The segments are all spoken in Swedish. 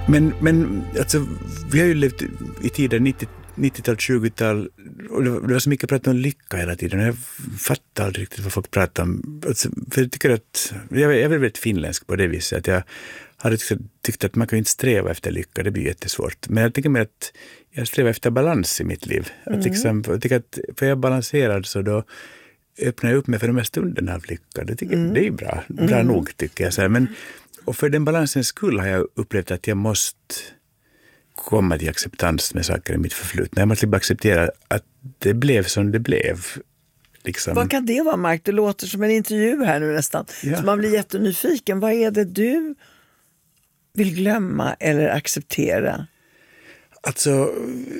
Men alltså, vi har ju levt i tiden 90-tal, 20-tal och det var så mycket prat om lycka hela tiden. Jag fattar aldrig riktigt vad folk pratar om. Alltså, för jag tycker att jag är väldigt finländsk på det viset. Att jag hade tyckt att man kan inte sträva efter lycka, det blir jättesvårt. Men jag tänker mig att jag strävar efter balans i mitt liv. Att liksom, jag tycker att för jag är balanserad så då öppnar jag upp mig för de här stunderna av lycka. Det är ju bra nog tycker jag. Så här. Men, och för den balansens skull har jag upplevt att jag måste komma till acceptans med saker i mitt förflutna. Jag måste bara acceptera att det blev som det blev. Liksom. Vad kan det vara, Mark? Det låter som en intervju här nu nästan. Ja. Så man blir jättenyfiken. Vad är det du vill glömma eller acceptera? Alltså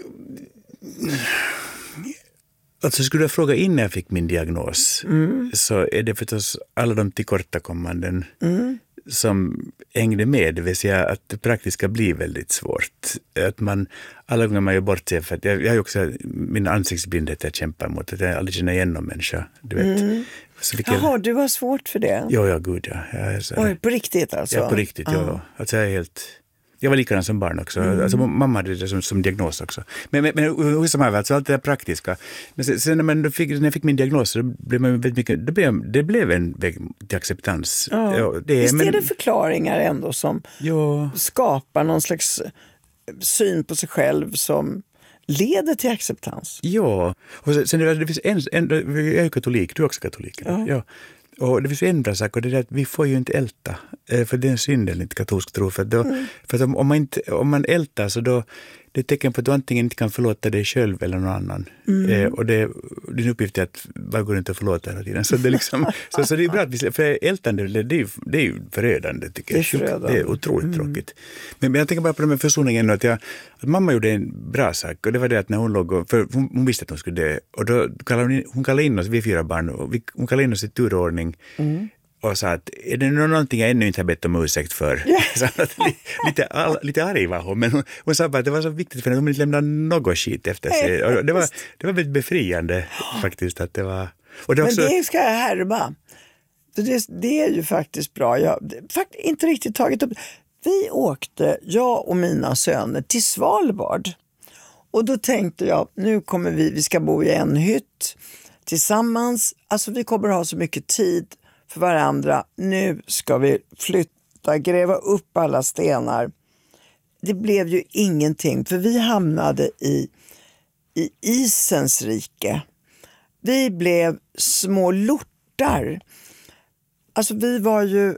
skulle jag fråga innan jag fick min diagnos så är det förstås alla de tillkortakommanden som hängde med, det vill säga att det praktiska blir väldigt svårt. Att man, alla gånger man gör bort sig, för att jag har ju också min ansiktsblindhet jag kämpar mot, att jag aldrig känner igen någon människa, du vet. Så Jaha, du har svårt för det? Ja, gud ja. Oj, på riktigt alltså? Ja, på riktigt, ja. Alltså jag var likadant som barn också. Alltså, mamma hade det som diagnos också. Men hur som helst, alltså allt det där praktiska. Men sen när jag fick min diagnos så blev man väldigt mycket, det blev en väg till acceptans. Ja. Visst är det förklaringar ändå som skapar någon slags syn på sig själv som leder till acceptans? Ja, och sen det finns jag är ju katolik, du är också katolik. Ja. Och det finns ju en bra sak och det är att vi får ju inte älta. För det är en synd enligt katolsk tro. För att om man ältar så då det är ett tecken på att du antingen inte kan förlåta dig själv eller någon annan. Och din uppgift är att bara gå runt och förlåta hela tiden. Så det är liksom, så det är bra att för ältande det är ju förödande tycker jag. Det är otroligt tråkigt. Men jag tänker bara på den här försoningen att mamma gjorde en bra sak och det var det att när hon låg för hon visste att hon skulle dö och då kallade in oss, vi 4 barn och hon kallade in oss i turordning. Och sa att är det någonting jag ännu inte har bett om ursäkt för? Yeah. lite arg var hon, men hon sa bara att det var så viktigt för att hon inte lämnade något skit efter sig. Och det var väldigt befriande faktiskt att det var... Och det också... Men det ska jag härma. Det är ju faktiskt bra. Jag inte riktigt tagit upp. Vi åkte, jag och mina söner, till Svalbard. Och då tänkte jag, nu kommer vi ska bo i en hytt tillsammans. Alltså vi kommer ha så mycket tid för varandra. Nu ska vi flytta, gräva upp alla stenar. Det blev ju ingenting, för vi hamnade i isens rike. Vi blev små lortar. Alltså vi var ju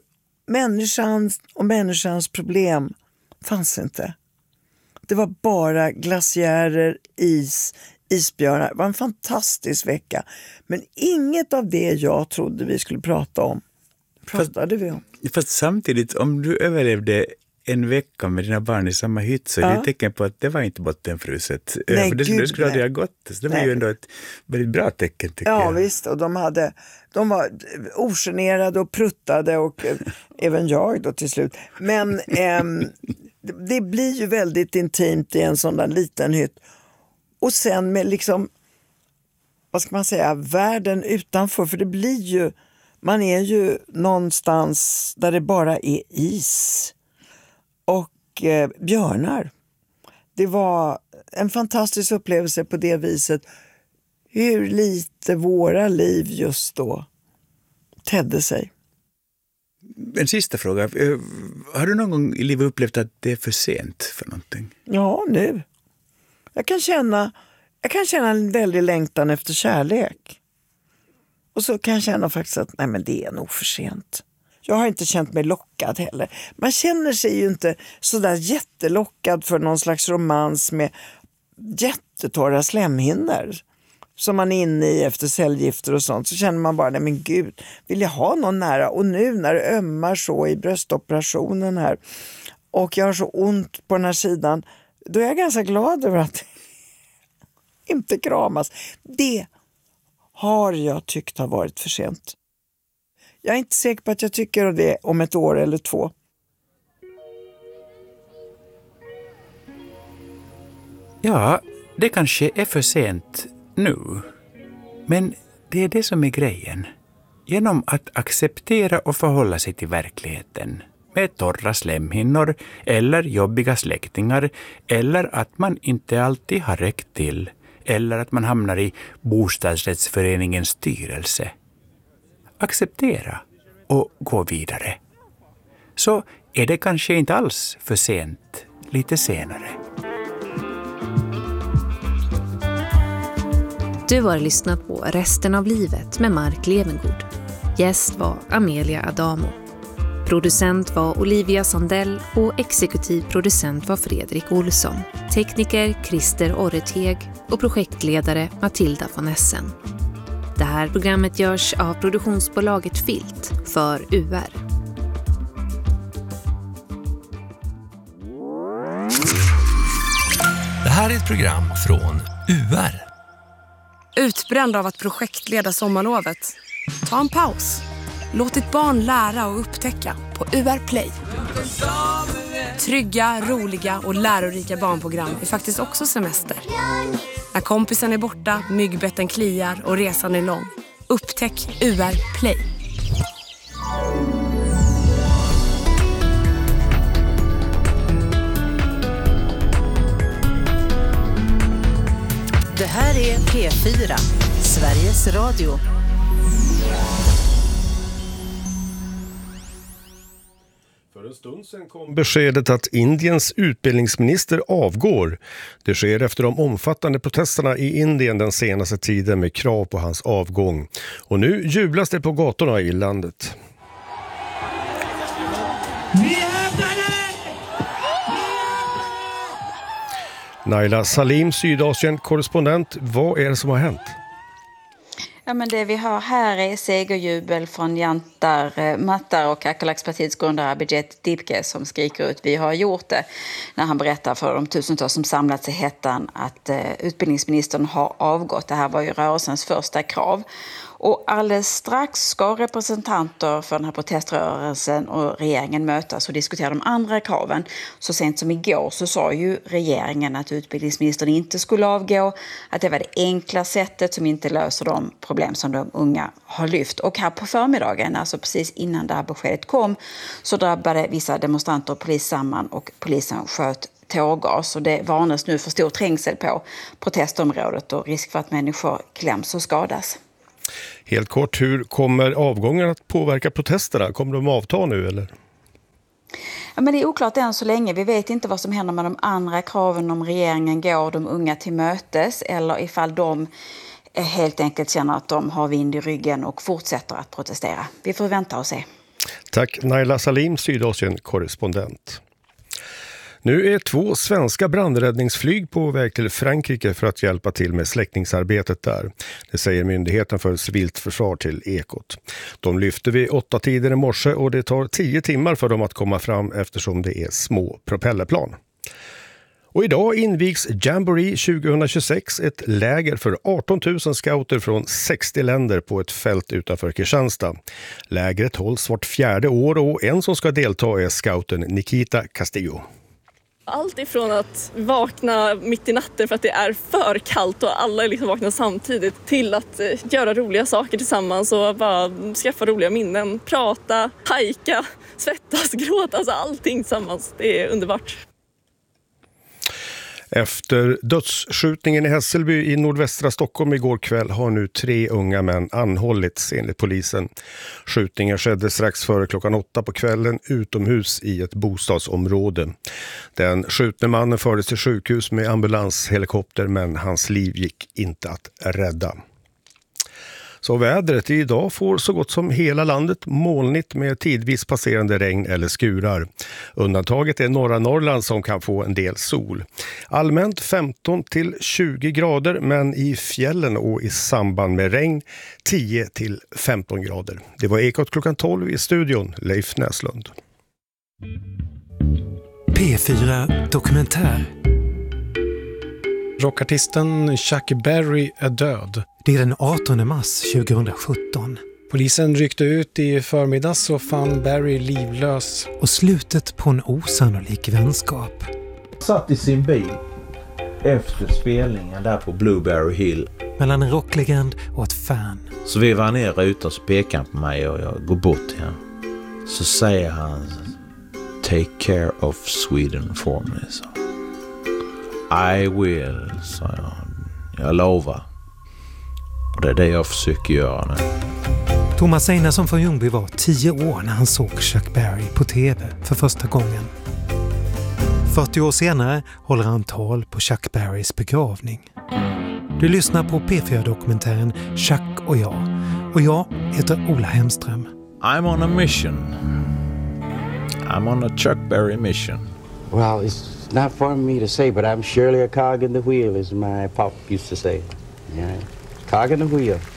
människans problem fanns inte. Det var bara glaciärer, isbjörnar. Det var en fantastisk vecka. Men inget av det jag trodde vi skulle prata om pratade vi om. Fast samtidigt, om du överlevde en vecka med dina barn i samma hytt så är det ett tecken på att det var inte bottenfruset. Nej, för det skulle aldrig ha gått. Så det var ju ändå ett väldigt bra tecken tycker jag. Ja visst, och de var ogenerade och pruttade och även jag då till slut. Men det blir ju väldigt intimt i en sån där liten hytt. Och sen med liksom, vad ska man säga, världen utanför. För det blir ju, man är ju någonstans där det bara är is och björnar. Det var en fantastisk upplevelse på det viset. Hur lite våra liv just då tedde sig. En sista fråga. Har du någon gång i livet upplevt att det är för sent för någonting? Ja, nu. Jag kan känna en väldig längtan efter kärlek. Och så kan jag känna faktiskt att nej, men det är nog för sent. Jag har inte känt mig lockad heller. Man känner sig ju inte så där jättelockad för någon slags romans med jättetorra slemhinnor som man är inne i efter cellgifter och sånt. Så känner man bara, nej men gud, vill jag ha någon nära? Och nu när det ömmar så i bröstoperationen här och jag har så ont på den här sidan, då är jag ganska glad över att inte kramas. Det har jag tyckt har varit för sent. Jag är inte säker på att jag tycker det om ett år eller 2. Ja, det kanske är för sent nu. Men det är det som är grejen. Genom att acceptera och förhålla sig till verkligheten med torra slemhinnor eller jobbiga släktingar eller att man inte alltid har räckt till eller att man hamnar i bostadsrättsföreningens styrelse. Acceptera och gå vidare. Så är det kanske inte alls för sent lite senare. Du har lyssnat på Resten av livet med Mark Levengood. Gäst var Amelia Adamo. Producent var Olivia Sandell och exekutiv producent var Fredrik Olsson. Tekniker Christer Orreteg och projektledare Matilda von Essen. Det här programmet görs av produktionsbolaget Filt för UR. Det här är ett program från UR. Utbränd av att projektleda sommarlovet? Ta en paus. Låt ditt barn lära och upptäcka på UR Play. Trygga, roliga och lärorika barnprogram är faktiskt också semester. När kompisen är borta, myggbetten kliar och resan är lång. Upptäck UR Play. Det här är P4, Sveriges Radio. För en stund sedan kom beskedet att Indiens utbildningsminister avgår. Det sker efter de omfattande protesterna i Indien den senaste tiden med krav på hans avgång. Och nu jublas det på gatorna i landet. Naila Salim, Sydasien-korrespondent. Vad är det som har hänt? Ja, men det vi har här är segerjubel från Jantar Mattar och Kakalaks-partiets grundare Abhijit Dipke som skriker ut "vi har gjort det" när han berättar för de tusentals som samlats i hettan att utbildningsministern har avgått. Det här var ju rörelsens första krav. Och alldeles strax ska representanter för den här proteströrelsen och regeringen mötas och diskutera de andra kraven. Så sent som igår så sa ju regeringen att utbildningsministern inte skulle avgå, att det var det enkla sättet som inte löser de problem som de unga har lyft. Och här på förmiddagen, alltså precis innan det här beskedet kom, så drabbade vissa demonstranter och polis samman och polisen sköt tårgas. Och det varnas nu för stor trängsel på protestområdet och risk för att människor kläms och skadas. Helt kort, hur kommer avgången att påverka protesterna? Kommer de avta nu eller? Ja, men det är oklart än så länge. Vi vet inte vad som händer med de andra kraven om regeringen går de unga till mötes eller ifall de helt enkelt känner att de har vind i ryggen och fortsätter att protestera. Vi får vänta och se. Tack Naila Salim, Sydasien-korrespondent. Nu är 2 svenska brandräddningsflyg på väg till Frankrike för att hjälpa till med släckningsarbetet där. Det säger Myndigheten för civilt försvar till Ekot. De lyfter vid 8-tiden i morse och det tar 10 timmar för dem att komma fram eftersom det är små propellerplan. Och idag invigs Jamboree 2026, ett läger för 18 000 scouter från 60 länder på ett fält utanför Kristianstad. Lägret hålls vart 4:e år och en som ska delta är scouten Nikita Castillo. Allt ifrån att vakna mitt i natten för att det är för kallt och alla liksom vaknar samtidigt till att göra roliga saker tillsammans och bara skaffa roliga minnen, prata, hajka, svettas, gråta, alltså allting tillsammans. Det är underbart. Efter dödsskjutningen i Hässelby i nordvästra Stockholm igår kväll har nu 3 unga män anhållits enligt polisen. Skjutningen skedde strax före klockan 8 på kvällen utomhus i ett bostadsområde. Den skjutne mannen fördes till sjukhus med ambulanshelikopter men hans liv gick inte att rädda. Så vädret idag får så gott som hela landet molnigt med tidvis passerande regn eller skurar. Undantaget är norra Norrland som kan få en del sol. Allmänt 15 till 20 grader men i fjällen och i samband med regn 10 till 15 grader. Det var Ekot klockan 12 i studion, Leif Näslund. P4 Dokumentär. Rockartisten Chuck Berry är död. Det är den 18 mars 2017. Polisen ryckte ut i förmiddags och fann Berry livlös. Och slutet på en osannolik vänskap. Satt i sin bil efter spelningen där på Blueberry Hill. Mellan en rocklegend och ett fan. Så vi var nere ute och så pekade han på mig och jag går bort igen. Så säger han, take care of Sweden for me, så. I will, sa jag. Jag lovar. Och det är det jag försöker göra nu. Thomas Einarsson från Ljungby var 10 år när han såg Chuck Berry på tv för första gången. 40 år senare håller han tal på Chuck Berrys begravning. Du lyssnar på P4-dokumentären Chuck och jag heter Ola Hemström. I'm on a mission. I'm on a Chuck Berry mission. Well, it's not for me to say, but I'm surely a cog in the wheel, as my pop used to say. Yeah, cog in the wheel.